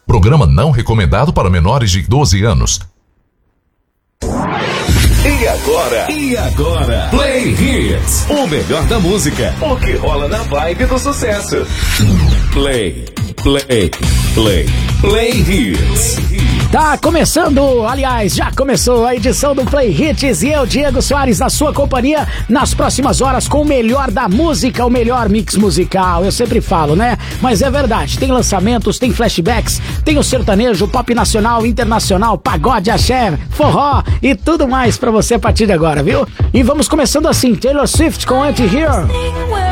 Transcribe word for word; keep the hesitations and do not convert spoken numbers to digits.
Programa não recomendado para menores de doze anos. E agora? E agora? Play Hits. O melhor da música. O que rola na vibe do sucesso. Play, play, play. Play Hits. Tá começando, aliás, já começou a edição do Play Hits e eu, Diego Soares, na sua companhia, nas próximas horas com o melhor da música, o melhor mix musical. Eu sempre falo, né? Mas é verdade, tem lançamentos, tem flashbacks, tem o sertanejo, pop nacional, internacional, pagode, axé, forró e tudo mais pra você a partir de agora, viu? E vamos começando assim, Taylor Swift com Anti-Hero.